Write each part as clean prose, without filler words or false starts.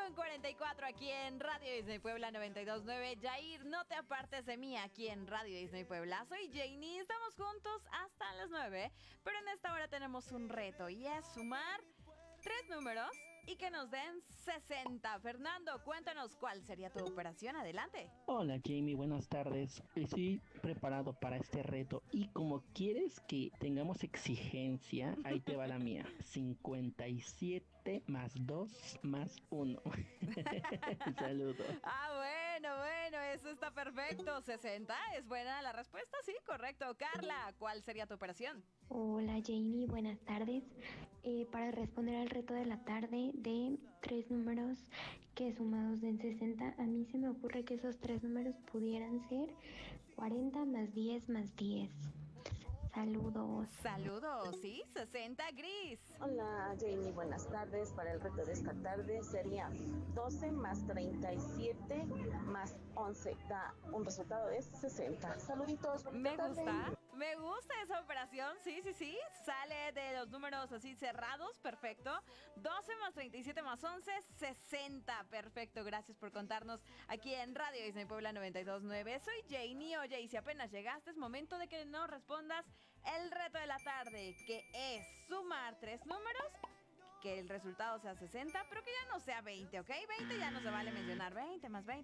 9:44 aquí en Radio Disney Puebla 92.9. Yair, no te apartes de mí aquí en Radio Disney Puebla. Soy Janie, estamos juntos hasta las 9. Pero en esta hora tenemos un reto y es sumar 3 números y que nos den 60. Fernando, cuéntanos cuál sería tu operación. Adelante. Hola Jamie, buenas tardes. Estoy preparado para este reto y como quieres que tengamos exigencia, ahí te va la mía. 57 más 2 más 1. Saludos. Bueno, eso está perfecto. 60, ¿es buena la respuesta? Sí, correcto. Carla, ¿cuál sería tu operación? Hola Jamie, buenas tardes. Para responder al reto de la tarde de 3 números que sumados den 60, a mí se me ocurre que esos 3 números pudieran ser 40 más 10 más 10. Saludos. Saludos, sí, 60, Gris. Hola Jamie, buenas tardes. Para el reto de esta tarde sería 12 más 37 más 11. Da un resultado de 60. Saluditos. Me gusta esa operación, sí. Sale de los números así cerrados, perfecto. 12 más 37 más 11, 60. Perfecto, gracias por contarnos aquí en Radio Disney Puebla 92.9. Soy Janie. Oye, y si apenas llegaste, es momento de que nos respondas el reto de la tarde, que es sumar 3 números, que el resultado sea 60, pero que ya no sea 20, ¿ok? 20 ya no se vale mencionar. 20 más 20,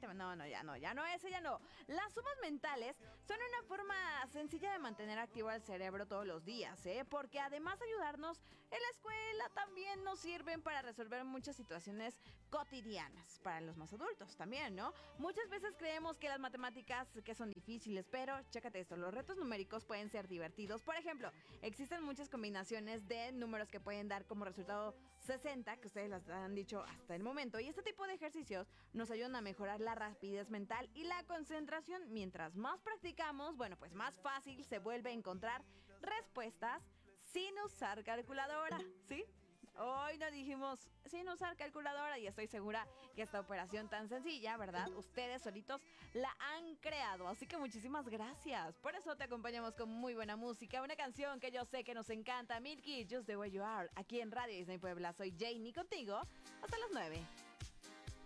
ese ya no. Las sumas mentales son una forma sencilla de mantener activo al cerebro todos los días, porque además de ayudarnos en la escuela, también nos sirven para resolver muchas situaciones cotidianas, para los más adultos también, ¿no? Muchas veces creemos que las matemáticas que son difíciles, pero chécate esto, los retos numéricos pueden ser divertidos. Por ejemplo, existen muchas combinaciones de números que pueden dar como resultado 60, que ustedes las han dicho hasta el momento, y este tipo de ejercicios nos ayudan a mejorar la rapidez mental y la concentración. Mientras más practicamos, bueno, pues más fácil se vuelve a encontrar respuestas sin usar calculadora, ¿sí? Hoy no dijimos sin usar calculadora y estoy segura que esta operación tan sencilla, ¿verdad? Ustedes solitos la han creado, así que muchísimas gracias. Por eso te acompañamos con muy buena música, una canción que yo sé que nos encanta, Milky, Just the Way You Are, aquí en Radio Disney Puebla. Soy Janie contigo hasta las 9.